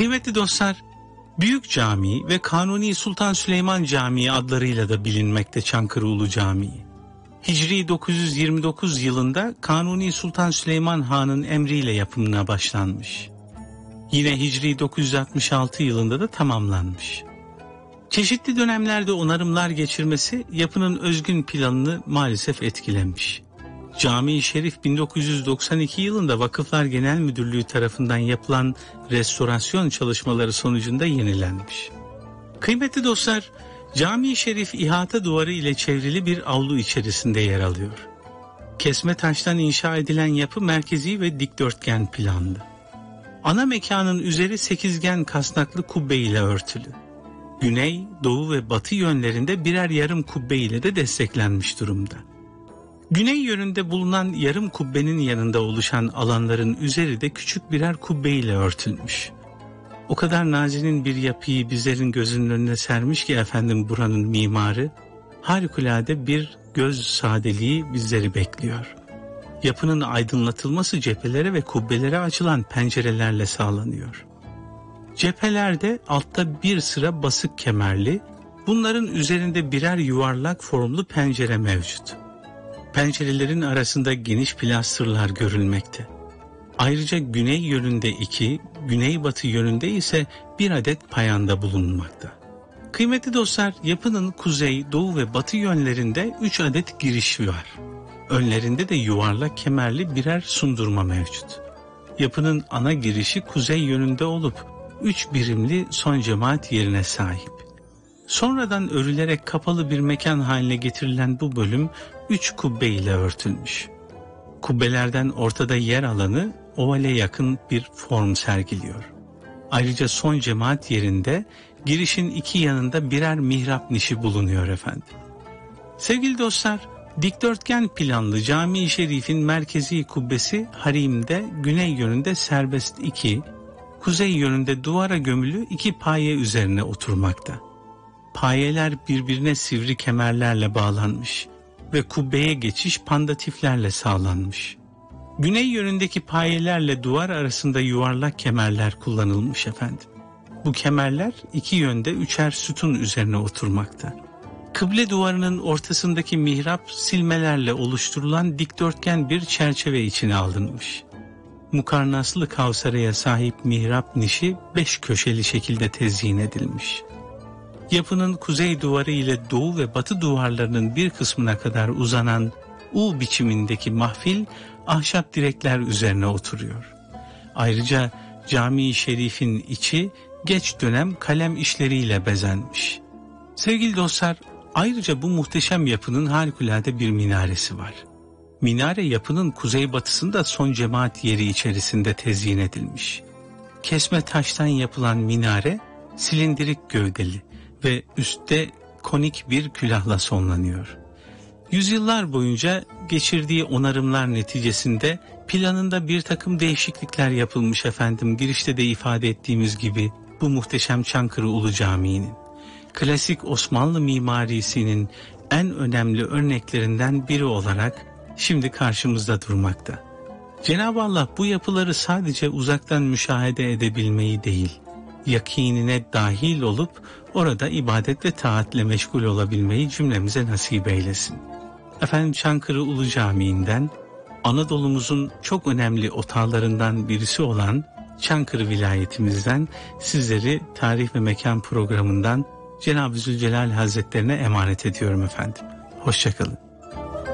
Kıymetli dostlar, Büyük Camii ve Kanuni Sultan Süleyman Camii adlarıyla da bilinmekte Çankırı Ulu Camii. Hicri 929 yılında Kanuni Sultan Süleyman Han'ın emriyle yapımına başlanmış. Yine Hicri 966 yılında da tamamlanmış. Çeşitli dönemlerde onarımlar geçirmesi yapının özgün planını maalesef etkilemiş. Cami-i Şerif 1992 yılında Vakıflar Genel Müdürlüğü tarafından yapılan restorasyon çalışmaları sonucunda yenilenmiş. Kıymetli dostlar, Cami-i Şerif ihata duvarı ile çevrili bir avlu içerisinde yer alıyor. Kesme taştan inşa edilen yapı merkezi ve dikdörtgen planlı. Ana mekanın üzeri sekizgen kasnaklı kubbe ile örtülü. Güney, doğu ve batı yönlerinde birer yarım kubbe ile de desteklenmiş durumda. Güney yönünde bulunan yarım kubbenin yanında oluşan alanların üzeri de küçük birer kubbe ile örtülmüş. O kadar nazinin bir yapıyı bizlerin gözünün önüne sermiş ki efendim buranın mimarı, harikulade bir göz sadeliği bizleri bekliyor. Yapının aydınlatılması cephelere ve kubbelere açılan pencerelerle sağlanıyor. Cephelerde altta bir sıra basık kemerli, bunların üzerinde birer yuvarlak formlu pencere mevcut. Pencerelerin arasında geniş plastırlar görülmekte. Ayrıca güney yönünde 2, güneybatı yönünde ise bir adet payanda bulunmakta. Kıymetli dostlar, yapının kuzey, doğu ve batı yönlerinde 3 adet giriş var. Önlerinde de yuvarlak kemerli birer sundurma mevcut. Yapının ana girişi kuzey yönünde olup 3 birimli son cemaat yerine sahip. Sonradan örülerek kapalı bir mekan haline getirilen bu bölüm 3 kubbe ile örtülmüş. Kubbelerden ortada yer alanı ovale yakın bir form sergiliyor. Ayrıca son cemaat yerinde girişin iki yanında birer mihrap nişi bulunuyor efendim. Sevgili dostlar, dikdörtgen planlı Cami-i Şerif'in merkezi kubbesi harimde güney yönünde serbest 2, kuzey yönünde duvara gömülü 2 paye üzerine oturmakta. Payeler birbirine sivri kemerlerle bağlanmış ve kubbeye geçiş pandatiflerle sağlanmış. Güney yönündeki payelerle duvar arasında yuvarlak kemerler kullanılmış efendim. Bu kemerler iki yönde 3'er sütun üzerine oturmakta. Kıble duvarının ortasındaki mihrap silmelerle oluşturulan dikdörtgen bir çerçeve içine alınmış. Mukarnaslı kavsaraya sahip mihrap nişi 5 köşeli şekilde tezyin edilmiş. Yapının kuzey duvarı ile doğu ve batı duvarlarının bir kısmına kadar uzanan U biçimindeki mahfil ahşap direkler üzerine oturuyor. Ayrıca Cami-i Şerif'in içi geç dönem kalem işleriyle bezenmiş. Sevgili dostlar, ayrıca bu muhteşem yapının harikulade bir minaresi var. Minare yapının kuzeybatısında son cemaat yeri içerisinde tezyin edilmiş. Kesme taştan yapılan minare silindirik gövdeli ve üstte konik bir külahla sonlanıyor. Yüzyıllar boyunca geçirdiği onarımlar neticesinde planında bir takım değişiklikler yapılmış efendim. Girişte de ifade ettiğimiz gibi bu muhteşem Çankırı Ulu Camii'nin, klasik Osmanlı mimarisinin en önemli örneklerinden biri olarak şimdi karşımızda durmakta. Cenab-ı Allah bu yapıları sadece uzaktan müşahede edebilmeyi değil, yakinine dahil olup orada ibadet ve taatle meşgul olabilmeyi cümlemize nasip eylesin. Efendim, Çankırı Ulu Camii'nden, Anadolu'muzun çok önemli otağlarından birisi olan Çankırı vilayetimizden sizleri Tarih ve Mekan programından Cenab-ı Zülcelal Hazretlerine emanet ediyorum efendim. Hoşça kalın.